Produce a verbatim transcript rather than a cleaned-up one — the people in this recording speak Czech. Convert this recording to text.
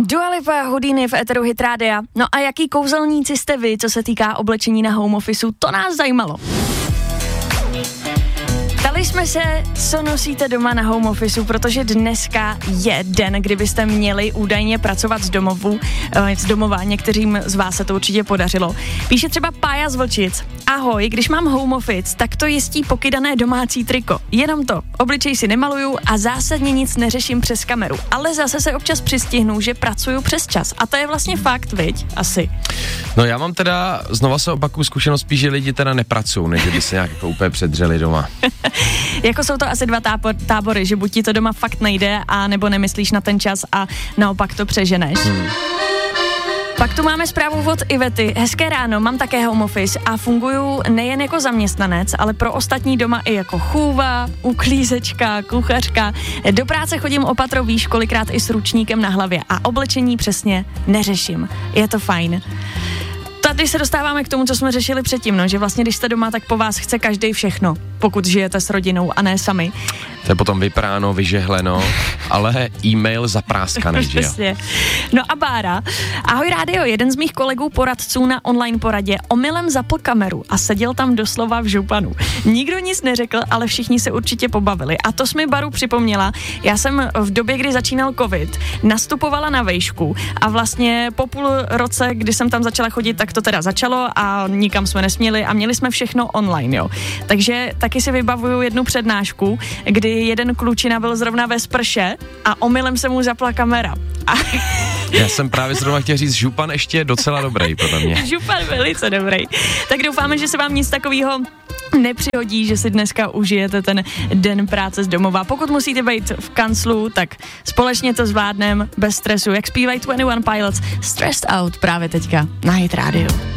Dua Lipa, Houdini v éteru Hit Rádia. No a jaký kouzelníci jste vy, co se týká oblečení na home officeu, to nás zajímalo. Ptali jsme se, co nosíte doma na home officeu, protože dneska je den, kdybyste měli údajně pracovat z domovu, z domova, některým z vás se to určitě podařilo. Píše třeba Pája z Vlčic. Ahoj, když mám home office, tak to jistí pokydané domácí triko. Jenom to, obličej si nemaluju a zásadně nic neřeším přes kameru. Ale zase se občas přistihnu, že pracuju přes čas. A to je vlastně fakt, viď? Asi. No já mám teda, znova se opakuju, zkušenost spíš, že lidi teda nepracují, než by se nějak jako úplně předřeli doma. Jako jsou to asi dva tábor, tábory, že buď ti to doma fakt nejde, a nebo nemyslíš na ten čas a naopak to přeženeš. Hmm. Pak tu máme zprávu od Ivety. Hezké ráno, mám také home office a funguju nejen jako zaměstnanec, ale pro ostatní doma i jako chůva, uklízečka, kuchařka. Do práce chodím opatro, víš, kolikrát i s ručníkem na hlavě a oblečení přesně neřeším. Je to fajn. Tady se dostáváme k tomu, co jsme řešili předtím, no, že vlastně, když jste doma, tak po vás chce každý všechno, pokud žijete s rodinou a ne sami. To je potom vypráno, vyžehleno, ale e-mail zapráskaný, že jo? No a Bára. Ahoj rádio, jeden z mých kolegů poradců na online poradě omylem zapl kameru a seděl tam doslova v županu. Nikdo nic neřekl, ale všichni se určitě pobavili. A to jsi mi, Baru, připomněla. Já jsem v době, kdy začínal covid, nastupovala na vejšku a vlastně po půl roce, kdy jsem tam začala chodit, tak to teda začalo a nikam jsme nesměli a měli jsme všechno online, jo. Takže taky si vybavuju jednu přednášku, kdy jeden klučina byl zrovna ve sprše a omylem se mu zapla kamera. A já jsem právě zrovna chtěl říct, župan ještě docela dobrý, podle mě. Župan velice dobrý. Tak doufáme, že se vám nic takového nepřihodí, že si dneska užijete ten den práce z domova. Pokud musíte být v kanclu, tak společně to zvládneme bez stresu. Jak zpívají dvacet jedna Pilots, Stressed Out právě teďka na Hit Radio.